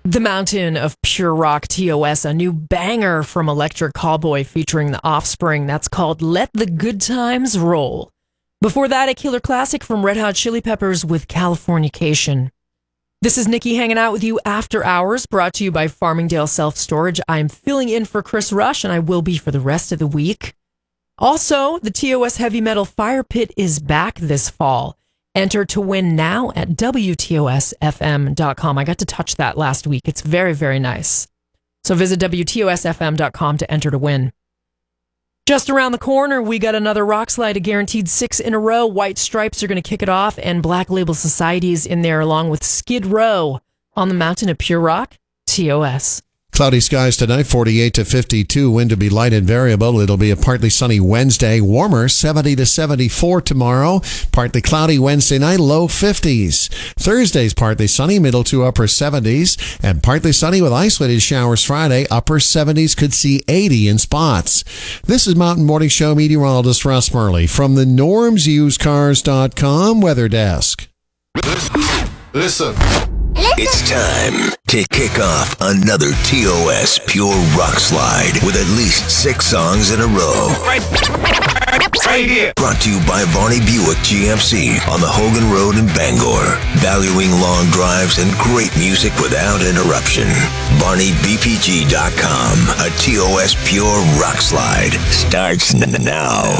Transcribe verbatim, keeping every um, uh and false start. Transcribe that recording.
The Mountain of Pure Rock, T O S, a new banger from Electric Callboy featuring The Offspring. That's called Let the Good Times Roll. Before that, a killer classic from Red Hot Chili Peppers with Californication. This is Nikki hanging out with you after hours, brought to you by Farmingdale Self Storage. I'm filling in for Chris Rush, and I will be for the rest of the week. Also, the T O S Heavy Metal Fire Pit is back this fall. Enter to win now at W T O S F M dot com. I got to touch that last week. It's very, very nice. So visit W T O S F M dot com to enter to win. Just around the corner, we got another rock slide, a guaranteed six in a row. White Stripes are going to kick it off, and Black Label Society is in there along with Skid Row on the Mountain of Pure Rock, T O S. Cloudy skies tonight, forty-eight to fifty-two. Wind to be light and variable. It'll be a partly sunny Wednesday. Warmer, seventy to seventy-four tomorrow. Partly cloudy Wednesday night, low fifties. Thursday's partly sunny, middle to upper seventies. And partly sunny with isolated showers Friday. Upper seventies, could see eighty in spots. This is Mountain Morning Show meteorologist Russ Murley from the norms used cars dot com weather desk. Listen. It's time to kick off another T O S Pure Rock Slide with at least six songs in a row. Right, right here. Brought to you by Varney Buick G M C on the Hogan Road in Bangor. Valuing long drives and great music without interruption. Barney B P G dot com. A T O S Pure Rock Slide starts n- now.